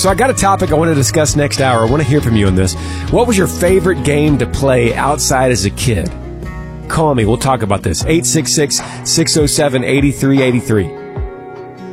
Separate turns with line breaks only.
So I got a topic I want to discuss next hour. I want to hear from you on this. What was your favorite game to play outside as a kid? Call me. We'll talk about this. 866-607-8383.